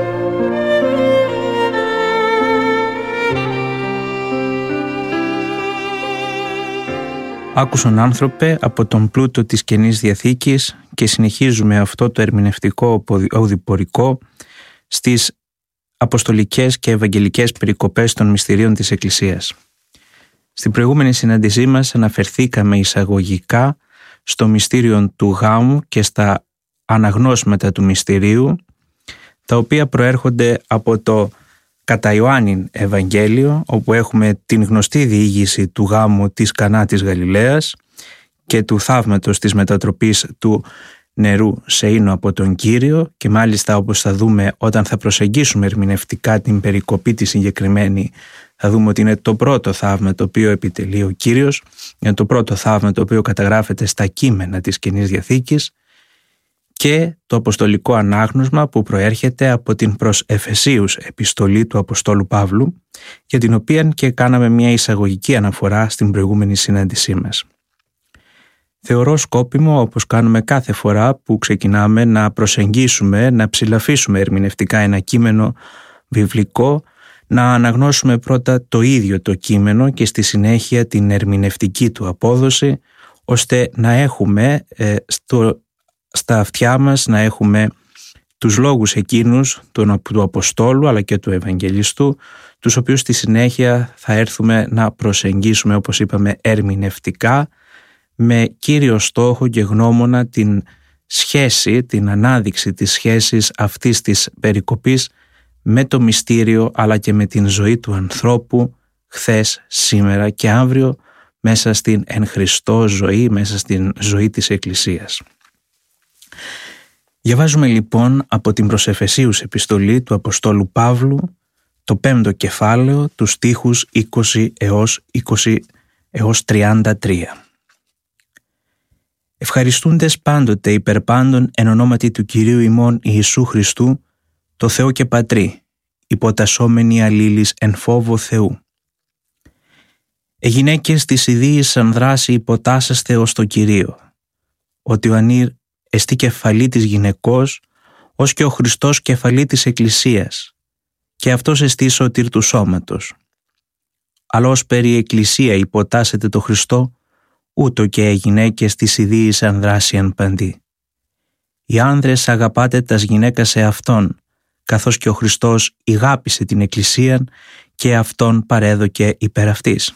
[SPEAKER 8] Άκουσον άνθρωπε από τον πλούτο της Καινής Διαθήκης και συνεχίζουμε αυτό το ερμηνευτικό οδηπορικό στις αποστολικές και ευαγγελικές περικοπές των μυστηρίων της Εκκλησίας. Στην προηγούμενη συνάντησή μας αναφερθήκαμε εισαγωγικά στο μυστήριο του γάμου και στα αναγνώσματα του μυστηρίου, τα οποία προέρχονται από το κατά Ιωάννην Ευαγγέλιο, όπου έχουμε την γνωστή διήγηση του γάμου της Κανά της Γαλιλαίας και του θαύματος της μετατροπής του νερού σε ίνο από τον Κύριο, και μάλιστα όπως θα δούμε όταν θα προσεγγίσουμε ερμηνευτικά την περικοπή τη συγκεκριμένη, θα δούμε ότι είναι το πρώτο θαύμα το οποίο επιτελεί ο Κύριος, είναι το πρώτο θαύμα το οποίο καταγράφεται στα κείμενα της Καινής Διαθήκης, και το αποστολικό ανάγνωσμα που προέρχεται από την προς Εφεσίους επιστολή του Αποστόλου Παύλου, για την οποία και κάναμε μια εισαγωγική αναφορά στην προηγούμενη συνάντησή μας. Θεωρώ σκόπιμο, όπως κάνουμε κάθε φορά που ξεκινάμε, να προσεγγίσουμε, να ψηλαφίσουμε ερμηνευτικά ένα κείμενο βιβλικό, να αναγνώσουμε πρώτα το ίδιο το κείμενο και στη συνέχεια την ερμηνευτική του απόδοση, ώστε να έχουμε ε, στο, στα αυτιά μας να έχουμε τους λόγους εκείνους του, του Αποστόλου αλλά και του Ευαγγελιστού, τους οποίους στη συνέχεια θα έρθουμε να προσεγγίσουμε, όπως είπαμε, ερμηνευτικά, με κύριο στόχο και γνώμονα την σχέση, την ανάδειξη της σχέσης αυτής της περικοπής με το μυστήριο αλλά και με την ζωή του ανθρώπου χθες, σήμερα και αύριο, μέσα στην εν Χριστώ ζωή, μέσα στην ζωή της Εκκλησίας. Διαβάζουμε λοιπόν από την προς Εφεσίους επιστολή του Αποστόλου Παύλου το πέμπτο κεφάλαιο, τους στίχους είκοσι έως είκοσι έως τριάντα τρία. Ευχαριστούντες πάντοτε υπερπάντων εν ονόματι του Κυρίου ημών Ιησού Χριστού, το Θεό και Πατρί, υποτασσόμενοι αλλήλεις εν φόβο Θεού. Ε γυναίκες της ιδίης ανδράση υποτάσσεστε ως το Κυρίο, ότι ο ανήρ εστί κεφαλή της γυναικός, ως και ο Χριστός κεφαλή της Εκκλησίας, και αυτός εστί σωτήρ του σώματος. Αλλά ως περί Εκκλησία υποτάσσεται το Χριστό, ούτω και οι γυναίκες της ιδίης ανδράσιαν παντί. Οι άνδρες αγαπάτε τας γυναίκας σε αυτόν, καθώς και ο Χριστός ηγάπησε την Εκκλησίαν και αυτόν παρέδοκε υπέρ αυτής.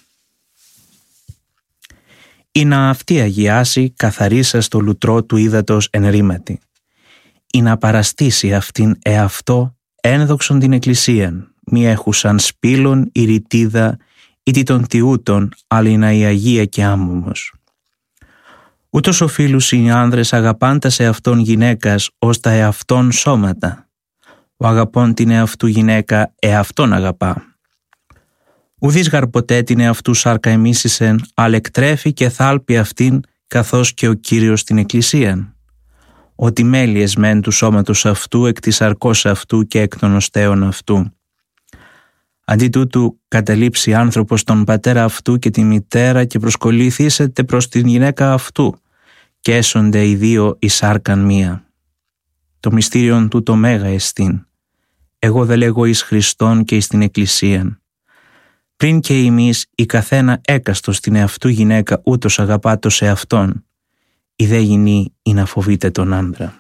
[SPEAKER 8] Ή να αυτή αγιάσει καθαρίσα στο λουτρό του ύδατος εν ρήματι, ή να παραστήσει αυτήν εαυτό ένδοξον την Εκκλησίαν, μη έχουσαν σπήλων ή ρητίδα ή των τιούτων, αλλά να η αγία και άμωμος. Ούτως οφείλους οι άνδρες αγαπάντα σε αυτόν γυναίκας ως τα εαυτόν σώματα. Ο αγαπών την εαυτού γυναίκα εαυτόν αγαπά. Ουδείς γαρ ποτέ την εαυτού σάρκα εμίσησεν, αλλά εκτρέφει και θάλπει αυτήν, καθώς και ο Κύριος την Εκκλησίαν. Ότι μέλιες μεν του σώματος αυτού, εκ της σαρκός αυτού και εκ των οστέων αυτού. Αντί τούτου καταλήψει άνθρωπος τον πατέρα αυτού και τη μητέρα και προσκοληθήσεται προς την γυναίκα αυτού, και έσονται οι δύο εις σάρκαν μία. Το μυστήριον τούτο μέγα εστίν. Εγώ δε λέγω εις Χριστόν και εις την Εκκλησίαν. Πριν και εμείς η καθένα έκαστος την εαυτού γυναίκα ούτως αγαπάτο σε αυτόν, η δε γυνή ή να φοβείται τον άντρα.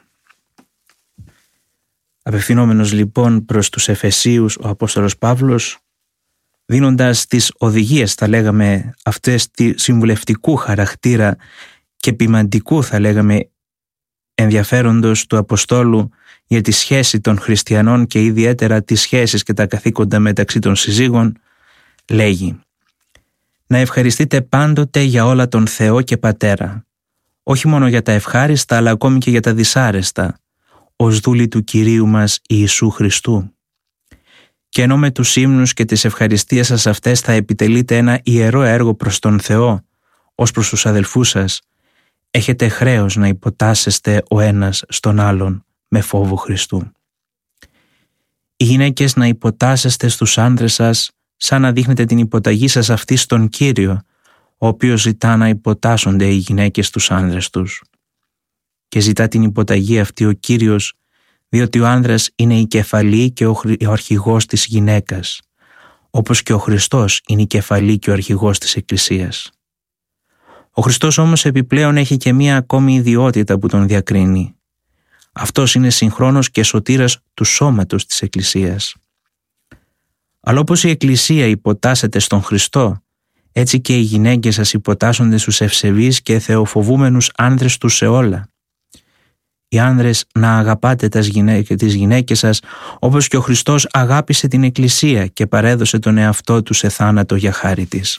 [SPEAKER 8] Απευθυνόμενος λοιπόν προς τους Εφεσίους ο Απόστολος Παύλος, δίνοντας τις οδηγίες, θα λέγαμε, αυτές τη συμβουλευτικού χαρακτήρα και ποιμαντικού, θα λέγαμε, ενδιαφέροντος του Αποστόλου για τη σχέση των χριστιανών και ιδιαίτερα τις σχέσεις και τα καθήκοντα μεταξύ των συζύγων, λέγει: «Να ευχαριστείτε πάντοτε για όλα τον Θεό και Πατέρα, όχι μόνο για τα ευχάριστα αλλά ακόμη και για τα δυσάρεστα, ως δούλοι του Κυρίου μας Ιησού Χριστού. Και ενώ με τους ύμνους και τις ευχαριστίες σας αυτές θα επιτελείτε ένα ιερό έργο προς τον Θεό, ως προς τους αδελφούς σας, έχετε χρέος να υποτάσσεστε ο ένας στον άλλον με φόβο Χριστού. Οι γυναίκες να υποτάσσεστε στους άνδρες σας, σαν να δείχνετε την υποταγή σας αυτή στον Κύριο, ο οποίος ζητά να υποτάσσονται οι γυναίκες στους άνδρες τους. Και ζητά την υποταγή αυτή ο Κύριος, διότι ο άνδρας είναι η κεφαλή και ο αρχηγός της γυναίκας, όπως και ο Χριστός είναι η κεφαλή και ο αρχηγός της Εκκλησίας. Ο Χριστός όμως επιπλέον έχει και μία ακόμη ιδιότητα που τον διακρίνει. Αυτός είναι συγχρόνως και σωτήρας του σώματος της Εκκλησίας. Αλλά όπως η Εκκλησία υποτάσσεται στον Χριστό, έτσι και οι γυναίκες σας υποτάσσονται στους ευσεβείς και θεοφοβούμενους άνδρες τους σε όλα. Οι άνδρες να αγαπάτε τις γυναίκες, τις γυναίκες σας, όπως και ο Χριστός αγάπησε την Εκκλησία και παρέδωσε τον εαυτό του σε θάνατο για χάρη της.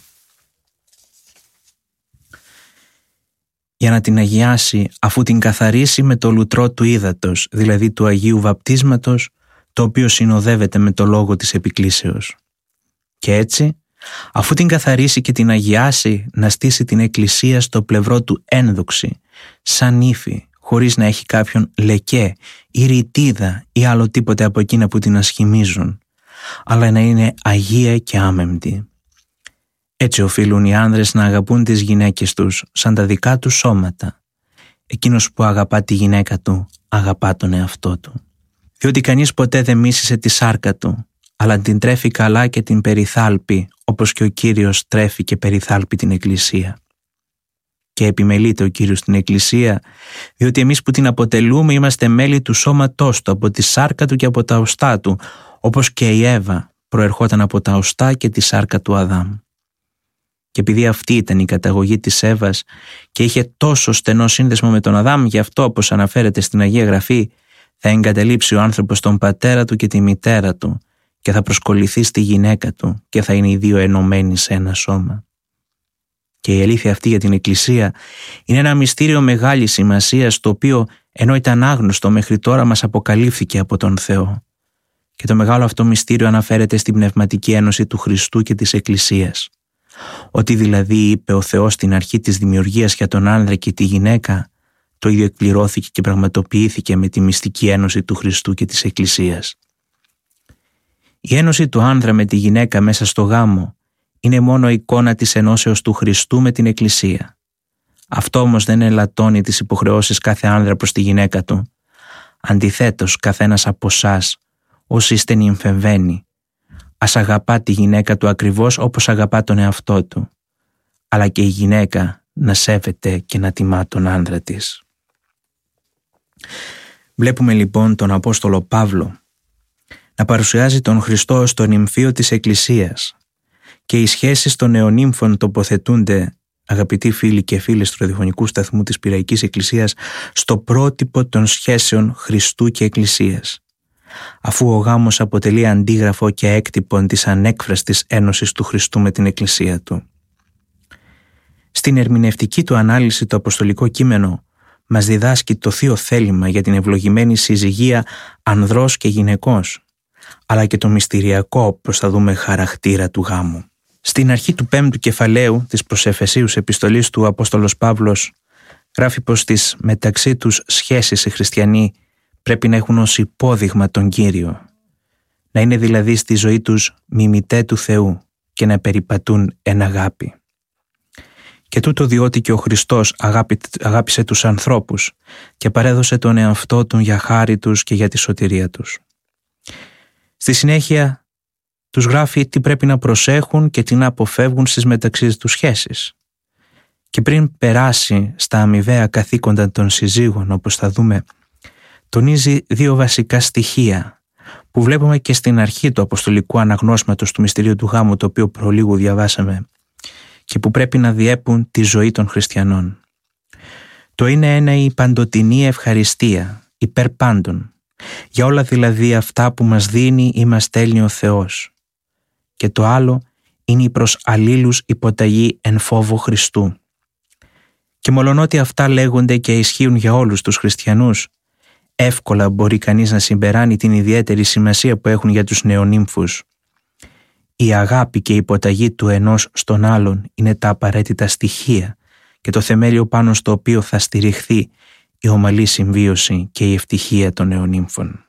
[SPEAKER 8] Για να την αγιάσει, αφού την καθαρίσει με το λουτρό του ύδατος, δηλαδή του Αγίου Βαπτίσματος, το οποίο συνοδεύεται με το λόγο της επικλήσεως. Και έτσι, αφού την καθαρίσει και την αγιάσει, να στήσει την Εκκλησία στο πλευρό του ένδοξη, σαν ύφη, χωρίς να έχει κάποιον λεκέ ή ρητίδα ή άλλο τίποτε από εκείνα που την ασχημίζουν, αλλά να είναι αγία και άμεμπτη. Έτσι οφείλουν οι άνδρες να αγαπούν τις γυναίκες τους σαν τα δικά τους σώματα. Εκείνος που αγαπά τη γυναίκα του, αγαπά τον εαυτό του. Διότι κανείς ποτέ δεν μίσησε τη σάρκα του, αλλά την τρέφει καλά και την περιθάλπει, όπως και ο Κύριος τρέφει και περιθάλπει την Εκκλησία. και επιμελείται ο Κύριος στην Εκκλησία, διότι εμείς που την αποτελούμε είμαστε μέλη του σώματός του, από τη σάρκα του και από τα οστά του, όπως και η Εύα προερχόταν από τα οστά και τη σάρκα του Αδάμ. Και επειδή αυτή ήταν η καταγωγή της Εύας και είχε τόσο στενό σύνδεσμο με τον Αδάμ, γι' αυτό, όπως αναφέρεται στην Αγία Γραφή, θα εγκαταλείψει ο άνθρωπος τον πατέρα του και τη μητέρα του και θα προσκολληθεί στη γυναίκα του και θα είναι οι δύο ενωμένοι σε ένα σώμα. Και η αλήθεια αυτή για την Εκκλησία είναι ένα μυστήριο μεγάλης σημασίας, το οποίο ενώ ήταν άγνωστο μέχρι τώρα μας αποκαλύφθηκε από τον Θεό. Και το μεγάλο αυτό μυστήριο αναφέρεται στην πνευματική ένωση του Χριστού και της Εκκλησίας. Ότι δηλαδή είπε ο Θεός στην αρχή της δημιουργίας για τον άνδρα και τη γυναίκα, το ίδιο εκπληρώθηκε και πραγματοποιήθηκε με τη μυστική ένωση του Χριστού και της Εκκλησίας. Η ένωση του άνδρα με τη γυναίκα μέσα στο γάμο είναι μόνο εικόνα της ενώσεως του Χριστού με την Εκκλησία. Αυτό όμως δεν ελαττώνει τις υποχρεώσεις κάθε άνδρα προς τη γυναίκα του. Αντιθέτως, καθένας από εσάς, όσοι είστε νυμφευμένοι, ας αγαπά τη γυναίκα του ακριβώς όπως αγαπά τον εαυτό του, αλλά και η γυναίκα να σέβεται και να τιμά τον άνδρα της. Βλέπουμε λοιπόν τον Απόστολο Παύλο να παρουσιάζει τον Χριστό ως το νυμφίο της Εκκλησίας, και οι σχέσεις των νεονύμφων τοποθετούνται, αγαπητοί φίλοι και φίλες του ραδιοφωνικού σταθμού της Πειραϊκής Εκκλησίας, στο πρότυπο των σχέσεων Χριστού και Εκκλησίας, αφού ο γάμος αποτελεί αντίγραφο και έκτυπον της ανέκφραστης ένωσης του Χριστού με την Εκκλησία του. Στην ερμηνευτική του ανάλυση το αποστολικό κείμενο μας διδάσκει το θείο θέλημα για την ευλογημένη συζυγία ανδρός και γυναικός, αλλά και το μυστηριακό, όπως θα δούμε, χαρακτήρα του γάμου. Στην αρχή του πέμπτου κεφαλαίου της προς Εφεσίους επιστολής του Απόστολος Παύλος γράφει πως τις μεταξύ τους σχέσεις οι χριστιανοί πρέπει να έχουν ως υπόδειγμα τον Κύριο, να είναι δηλαδή στη ζωή τους μιμητέ του Θεού και να περιπατούν εν αγάπη. Και τούτο διότι και ο Χριστός αγάπη, αγάπησε τους ανθρώπους και παρέδωσε τον εαυτό του για χάρη τους και για τη σωτηρία τους. Στη συνέχεια τους γράφει τι πρέπει να προσέχουν και τι να αποφεύγουν στις μεταξύ τους σχέσεις. Και πριν περάσει στα αμοιβαία καθήκοντα των συζύγων, όπως θα δούμε, τονίζει δύο βασικά στοιχεία που βλέπουμε και στην αρχή του αποστολικού αναγνώσματος του μυστηρίου του γάμου, το οποίο προλίγου διαβάσαμε, και που πρέπει να διέπουν τη ζωή των χριστιανών. Το είναι ένα η παντοτινή ευχαριστία, υπέρ πάντων, για όλα δηλαδή αυτά που μας δίνει ή μας στέλνει ο Θεός. Και το άλλο είναι η προς αλλήλους υποταγή εν φόβο Χριστού. Και μολονότι αυτά λέγονται και ισχύουν για όλους τους χριστιανούς, εύκολα μπορεί κανείς να συμπεράνει την ιδιαίτερη σημασία που έχουν για τους νεονύμφους. Η αγάπη και η υποταγή του ενός στον άλλον είναι τα απαραίτητα στοιχεία και το θεμέλιο πάνω στο οποίο θα στηριχθεί η ομαλή συμβίωση και η ευτυχία των νεονύμφων.